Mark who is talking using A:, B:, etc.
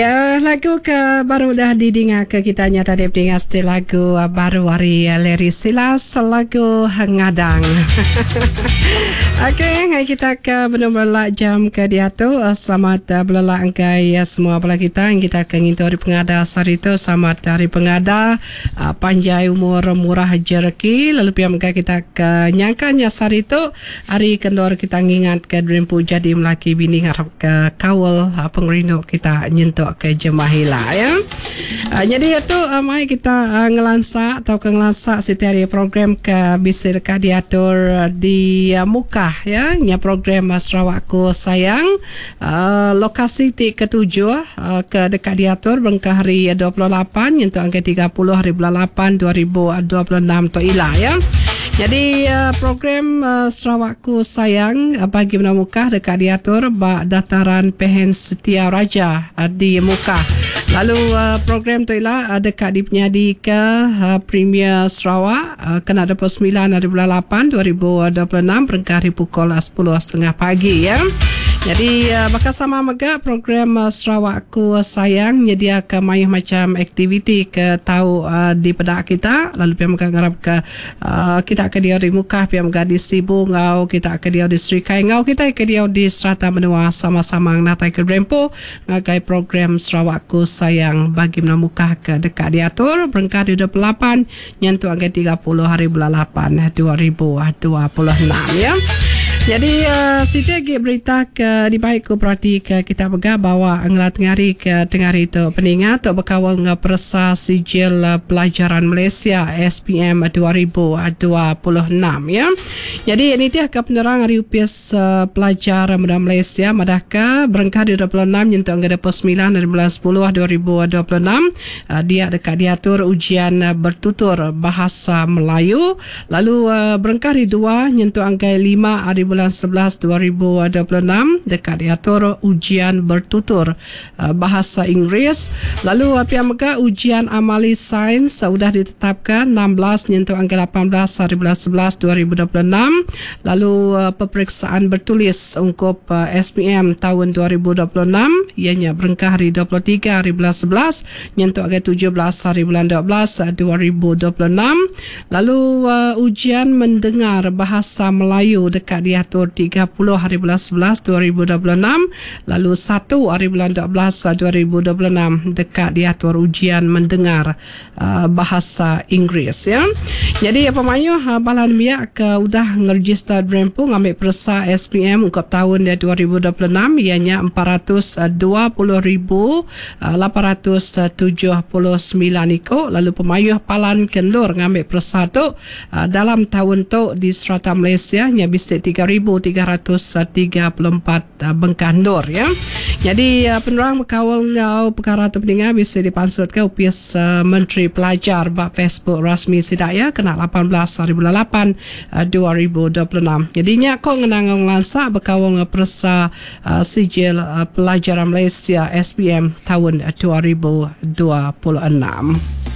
A: Ya, lagu ke baru dah didengar ke kitanya tadi dengar setel lagu baru hari Larry Silas lagu Ngadang. Okey, ngai kita ke benar-benar jam ke dia tu. Selamat belala angkai semua pula kita yang kita ke ngintu hari pengada sarito. Selamat hari pengada, panjai umur murah jereki. Lalu pihak mereka kita ke nyangkanya sarito hari kendor kita ngingat ke Dreampu jadi melaki bini harap ke kawal pengrinduk kita nyentuk ke Jemahila ya. Jadi itu mai kita ngelansak atau ke ngelansak setiap hari program ke bisir ka diatur di muka ya. Nya program Sarawakku Sayang lokasi ti ketujuh ke dekat diatur bengkah hari 28 untuk angka 30 hari bulan 8 2026 tu ilah ya. Jadi program Sarawakku Sayang bagi menamuka dekat diatur dataran Pehen Setia Raja di muka. Lalu program tu ialah dekat dipenyadi ke Premier Sarawak kena 29 hari bulan 8 2026 berengkah hari pukul 10.30 pagi ya. Jadi bakal sama mega program Sarawakku Sayang nyedia ke mayuh macam aktiviti ke tahu di pedak kita. Lalu pihak mereka ngarap ke kita ke dia di muka, pihak mereka di Sibu ngau, kita ke dia di Serikai ngau, kita ke dia di Serata Menua sama-sama natai ke Rempo ngagai program Sarawakku Sayang bagi menamuka ke dekat diatur berengkah di 28 nyentuh angka 30 hari bulan 8 2026 ya. Jadi Siti lagi berita ke di baik ku perhati ke kita pegah bahawa angla tengari ke tengari itu peningat untuk berkawal dengan persa sijil pelajaran Malaysia SPM 2026 ya. Jadi ini dia ke penerang hari UPS pelajar muda Malaysia madaka berengkah di 26 nyentuh angka 29 dari bulan 10 2026 dia dekat diatur ujian bertutur bahasa Melayu. Lalu berengkah di 2 nyentuh angka 5 hari bulan 11 2026 dekat diatur ujian bertutur bahasa Inggeris. Lalu pihak mereka ujian amali sains sudah ditetapkan 16 nyentuh angka 18 hari bulan 11 2026. Lalu peperiksaan bertulis ungkup SPM tahun 2026 ianya berengkah hari 23 hari bulan 11 nyentuh angka 17 hari bulan 12 2026. Lalu ujian mendengar bahasa Melayu dekat diatur 30 hari bulan 11 2026. Lalu 1 hari bulan 12 2026 dekat diatur ujian mendengar bahasa Inggeris ya. Jadi pemayuh balan biak ke udah ngeregister Dreampu ngambil persa SPM ungkap tahun 2026 ianya 420,879 ikut. Lalu pemayuh palan kendur ngambil persa tu dalam tahun tu di Serata Malaysia nya bisik 3,334 bengkandur ya. Jadi penerang berkawal ngau perkara tu pendengar bisa dipansutkan UPS Menteri Pelajar bak Facebook rasmi sidaya kena 18 hari bulan 8 2026. Jadinya kau ngenang lansa berkawal ngepersa sijil pelajaran Malaysia SPM tahun 2026.